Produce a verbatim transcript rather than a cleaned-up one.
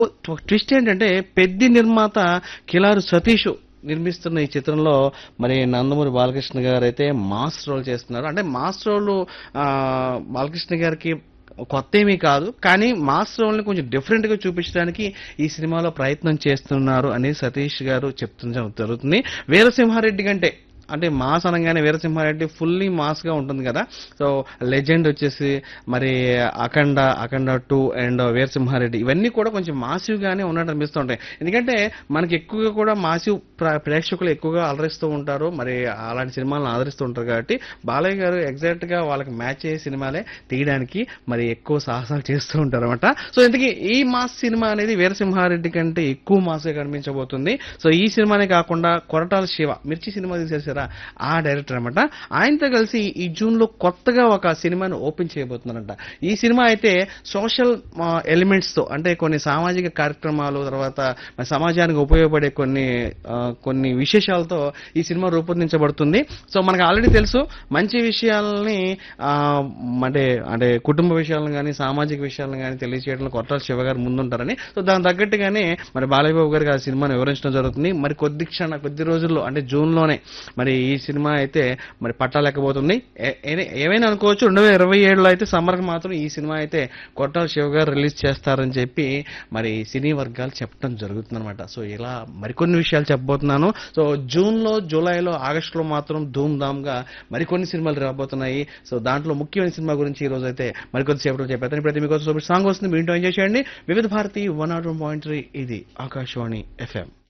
Twist ఏంటంటే పెద్ది నిర్మాత కిలారు సతీష్ నిర్మిస్తున్న ఈ చిత్రంలో మరి నందమూరి బాలకృష్ణ గారు అయితే మాస్ రోల్ చేస్తున్నారు. అంటే మాస్ రోల్ ఆ, బాలకృష్ణ గారికి కొత్త ఏమీ కాదు, కానీ మాస్ రోల్ ని కొంచెం డిఫరెంట్ గా చూపించడానికి ఈ సినిమాలో ప్రయత్నం చేస్తున్నారు అని సతీష్ గారు చెప్తున్న జరుగుతుంది. వీరసింహారెడ్డి కంటే అంటే మాస్ అనగానే వీరసింహారెడ్డి ఫుల్లీ మాస్ గా ఉంటుంది కదా. సో లెజెండ్ వచ్చేసి మరి అఖండ అఖండ టూ అండ్ వీరసింహారెడ్డి ఇవన్నీ కూడా కొంచెం మాసివ్ గానే ఉన్నట్టు అనిపిస్తుంటాయి. ఎందుకంటే మనకి ఎక్కువగా కూడా మాసివ్ ప్రేక్షకులు ఎక్కువగా అలరిస్తూ ఉంటారు, మరి అలాంటి సినిమాలను ఆదరిస్తూ ఉంటారు. కాబట్టి బాలయ్య గారు ఎగ్జాక్ట్ గా వాళ్ళకి మ్యాచ్ అయ్యే సినిమాలే తీయడానికి మరి ఎక్కువ సాహసాలు చేస్తూ ఉంటారు అనమాట. సో ఇంతకీ ఈ మాస్ సినిమా అనేది వీరసింహారెడ్డి కంటే ఎక్కువ మాస్ గా కనిపించబోతుంది. సో ఈ సినిమానే కాకుండా కొరటాల శివ మిర్చి సినిమా తీసేసారా ఆ డైరెక్టర్ అనమాట. ఆయనతో కలిసి ఈ జూన్ లో కొత్తగా ఒక సినిమాను ఓపెన్ చేయబోతున్నారంట. ఈ సినిమా అయితే సోషల్ ఎలిమెంట్స్ తో, అంటే కొన్ని సామాజిక కార్యక్రమాలు, తర్వాత మన సమాజానికి ఉపయోగపడే కొన్ని ఆ, కొన్ని విశేషాలతో ఈ సినిమా రూపొందించబడుతుంది. సో మనకు ఆల్రెడీ తెలుసు మంచి విషయాలని ఆ, అంటే అంటే కుటుంబ విషయాలను కానీ సామాజిక విషయాలను కానీ తెలియజేయడంలో కొట్టాల శివ గారు ముందుంటారని. సో దానికి తగ్గట్టుగానే మరి బాలయ్య బాబు గారికి ఆ సినిమాను వివరించడం జరుగుతుంది. మరి కొద్ది క్షణ కొద్ది రోజుల్లో అంటే జూన్ లోనే మరి ఈ సినిమా అయితే మరి పట్టాలెక్కబోతుంది. ఏ- ఏ- ఏమైనా అనుకోవచ్చు, రెండు వేల ఇరవై ఏడులో అయితే సమ్మర్కి మాత్రం ఈ సినిమా అయితే కొట్టాల శివ గారు రిలీజ్ చేస్తారని చెప్పి మరి సినీ వర్గాలు చెప్పడం జరుగుతుంది అనమాట. సో ఇలా మరికొన్ని విషయాలు చెప్పబోతున్నాను. సో జూన్ లో జూలైలో ఆగస్టులో మాత్రం ధూమ్ ధామ్ గా మరికొన్ని సినిమాలు రాబోతున్నాయి. సో దాంట్లో ముఖ్యమైన సినిమా గురించి ఈ రోజు అయితే మరికొద్ది సేపట్లో చెప్పేస్తాను. ఇప్పుడైతే మీకోసం సాంగ్ వస్తుంది, మీ ఇంట్లో ఎంజాయ్ చేయండి. వివిధ Bharati one not one point three ఇది ఆకాశవాణి ఎఫ్ఎం.